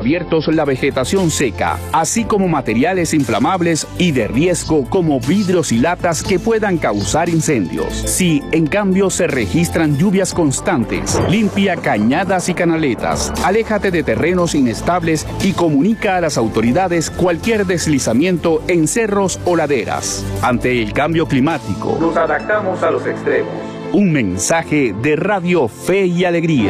abiertos la vegetación seca, así como materiales inflamables y de riesgo como vidrios y latas que puedan causar incendios. Si, en cambio, se registran lluvias constantes, limpia cañadas y canaletas, aléjate de terrenos inestables y comunica a las autoridades cualquier deslizamiento en cerros o laderas. Ante el cambio climático, nos adaptamos a los extremos. Un mensaje de Radio Fe y Alegría.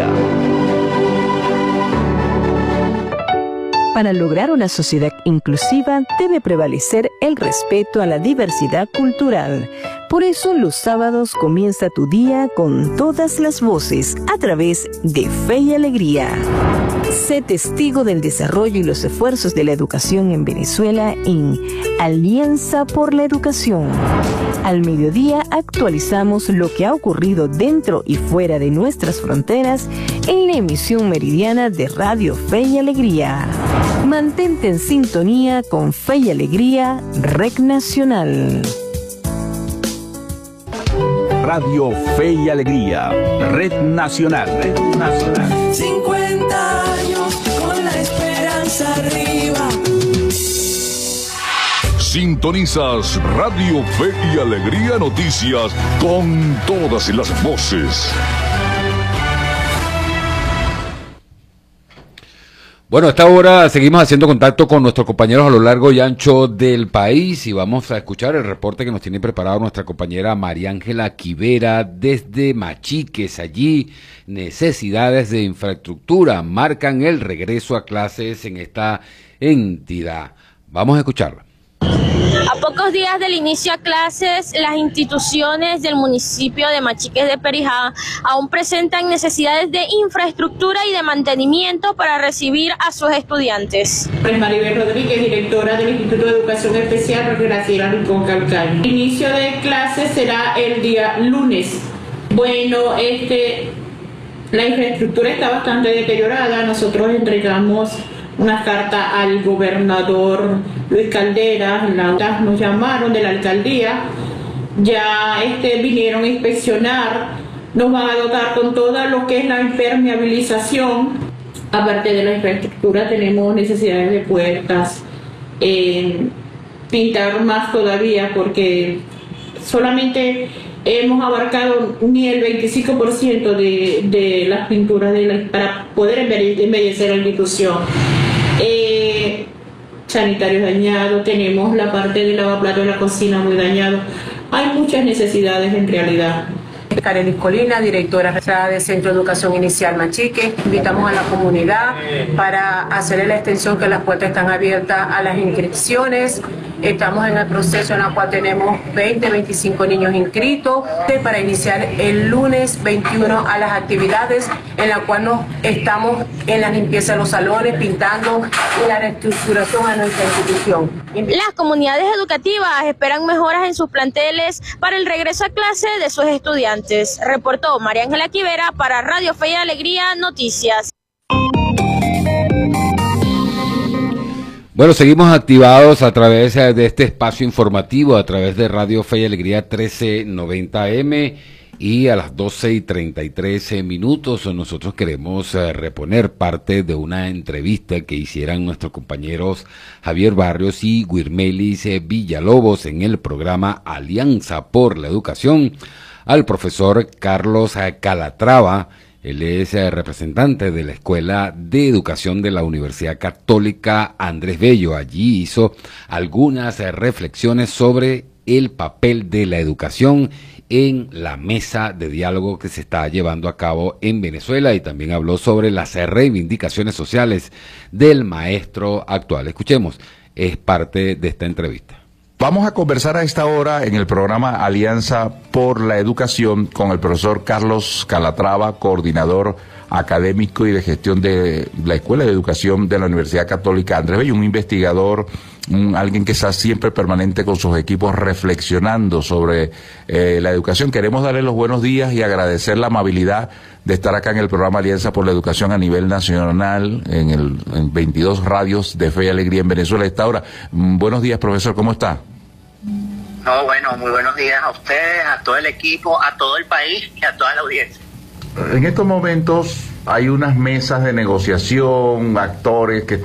Para lograr una sociedad inclusiva debe prevalecer el respeto a la diversidad cultural. Por eso los sábados comienza tu día con todas las voces a través de Fe y Alegría. Sé testigo del desarrollo y los esfuerzos de la educación en Venezuela en Alianza por la Educación. Al mediodía actualizamos lo que ha ocurrido dentro y fuera de nuestras fronteras en la emisión meridiana de Radio Fe y Alegría. Mantente en sintonía con Fe y Alegría, Red Nacional. Radio Fe y Alegría, Red Nacional. Red Nacional. 50 años con la esperanza arriba. Sintonizas Radio Fe y Alegría Noticias con todas las voces. Bueno, a esta hora seguimos haciendo contacto con nuestros compañeros a lo largo y ancho del país y vamos a escuchar el reporte que nos tiene preparado nuestra compañera María Ángela Quivera desde Machiques. Allí necesidades de infraestructura marcan el regreso a clases en esta entidad. Vamos a escucharla. A pocos días del inicio a clases, las instituciones del municipio de Machiques de Perijá aún presentan necesidades de infraestructura y de mantenimiento para recibir a sus estudiantes. Maribel Rodríguez, directora del Instituto de Educación Especial Graciela Rincón Calcaño. El inicio de clases será el día lunes. Bueno, la infraestructura está bastante deteriorada. Nosotros entregamos una carta al gobernador Luis Caldera, nos llamaron de la alcaldía, ya vinieron a inspeccionar, nos van a dotar con todo lo que es la impermeabilización. Aparte de la infraestructura tenemos necesidades de puertas, pintar más todavía porque solamente hemos abarcado ni el 25% de las pinturas para poder embellecer la institución. Sanitarios dañados, tenemos la parte del lavaplatos de la cocina muy dañado. Hay muchas necesidades en realidad. Karelis Colina, directora de Centro de Educación Inicial Machique. Invitamos a la comunidad para hacerle la extensión que las puertas están abiertas a las inscripciones. Estamos en el proceso en el cual tenemos 25 niños inscritos para iniciar el lunes 21 a las actividades en la cual nos estamos en la limpieza de los salones, pintando y la reestructuración a nuestra institución. Las comunidades educativas esperan mejoras en sus planteles para el regreso a clase de sus estudiantes. Reportó María Ángela Quivera para Radio Fe y Alegría Noticias. Bueno, seguimos activados a través de este espacio informativo, a través de Radio Fe y Alegría 1390M y a las 12:33 nosotros queremos reponer parte de una entrevista que hicieran nuestros compañeros Javier Barrios y Guirmelis Villalobos en el programa Alianza por la Educación al profesor Carlos Calatrava. Él es representante de la Escuela de Educación de la Universidad Católica Andrés Bello. Allí hizo algunas reflexiones sobre el papel de la educación en la mesa de diálogo que se está llevando a cabo en Venezuela y también habló sobre las reivindicaciones sociales del maestro actual. Escuchemos, es parte de esta entrevista. Vamos a conversar a esta hora en el programa Alianza por la Educación con el profesor Carlos Calatrava, coordinador académico y de gestión de la Escuela de Educación de la Universidad Católica Andrés Bello, un investigador, alguien que está siempre permanente con sus equipos reflexionando sobre la educación. Queremos darle los buenos días y agradecer la amabilidad de estar acá en el programa Alianza por la Educación a nivel nacional, en 22 radios de Fe y Alegría en Venezuela a esta hora. Buenos días, profesor, ¿cómo está? No, bueno, muy buenos días a ustedes, a todo el equipo, a todo el país y a toda la audiencia. En estos momentos hay unas mesas de negociación, actores que